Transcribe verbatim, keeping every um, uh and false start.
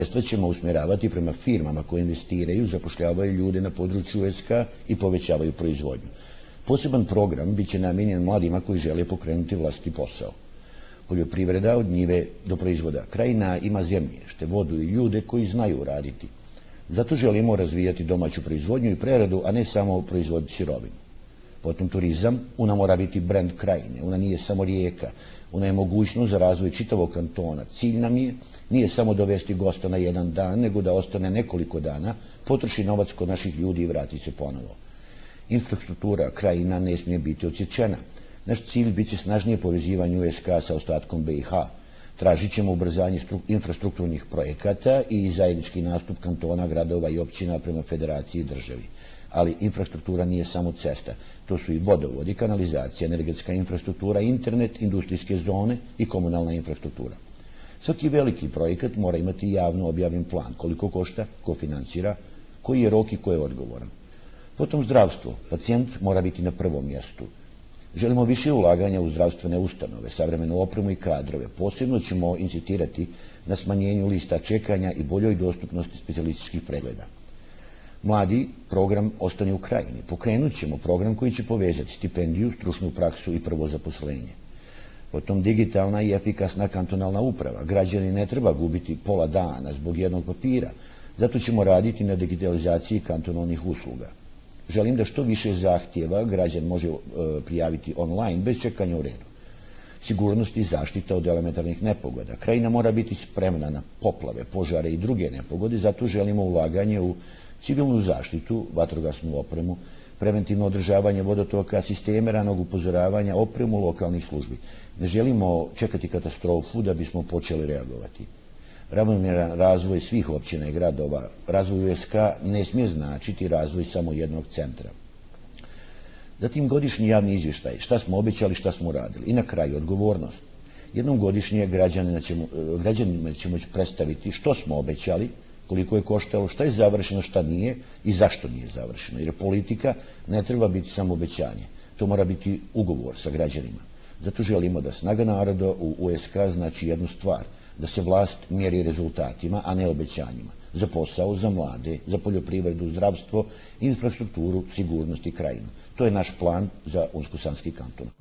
Sredstva ćemo usmjeravati prema firmama koje investiraju, zapošljavaju ljude na području U S K i povećavaju proizvodnju. Poseban program bit će namijenjen mladima koji žele pokrenuti vlastiti posao. Poljoprivreda od njive do proizvoda. Krajina ima zemljište, vodu i ljude koji znaju raditi. Zato želimo razvijati domaću proizvodnju i preradu, a ne samo proizvoditi sirovinu. Potom turizam, ona mora biti brend Krajine, ona nije samo rijeka, ona je mogućnost za razvoj čitavog kantona. Cilj nam je, nije samo dovesti gosta na jedan dan, nego da ostane nekoliko dana, potroši novac kod naših ljudi i vrati se ponovo. Infrastruktura Krajina ne smije biti odsječena. Naš cilj bit će snažnije povezivanje U S K sa ostatkom B i H. Tražit ćemo ubrzanje infrastrukturnih projekata i zajednički nastup kantona, gradova i općina prema federaciji i državi. Ali infrastruktura nije samo cesta. To su i vodovodi, kanalizacija, energetska infrastruktura, internet, industrijske zone i komunalna infrastruktura. Svaki veliki projekat mora imati javno objavljen plan, koliko košta, ko financira, koji je rok i ko je odgovoran. Potom zdravstvo. Pacijent mora biti na prvom mjestu. Želimo više ulaganja u zdravstvene ustanove, savremenu opremu i kadrove. Posebno ćemo insistirati na smanjenju lista čekanja i boljoj dostupnosti specijalističkih pregleda. Mladi, program Ostani u Krajini. Pokrenut ćemo program koji će povezati stipendiju, stručnu praksu i prvo zaposlenje. Potom digitalna i efikasna kantonalna uprava. Građani ne treba gubiti pola dana zbog jednog papira. Zato ćemo raditi na digitalizaciji kantonalnih usluga. Želim da što više zahtjeva građan može e, prijaviti online bez čekanja u redu. Sigurnost i zaštita od elementarnih nepogoda. Krajina mora biti spremna na poplave, požare i druge nepogode, zato želimo ulaganje u civilnu zaštitu, vatrogasnu opremu, preventivno održavanje vodotoka, sisteme ranog upozoravanja, opremu lokalnih službi. Ne želimo čekati katastrofu da bismo počeli reagovati. Ravnomjeran razvoj svih općina i gradova, razvoj U S K ne smije značiti razvoj samo jednog centra. Zatim godišnji javni izvještaj, šta smo obećali, šta smo radili. I na kraju odgovornost. Jednom godišnje građanima ćemo, građanima ćemo predstaviti što smo obećali, koliko je koštalo, šta je završeno, šta nije i zašto nije završeno. Jer politika ne treba biti samo obećanje. To mora biti ugovor sa građanima. Zato želimo da snaga naroda u U S K znači jednu stvar, da se vlast mjeri rezultatima, a ne obećanjima. Za posao, za mlade, za poljoprivredu, zdravstvo, infrastrukturu, sigurnost i krajinu. To je naš plan za Unsko-Sanski kanton.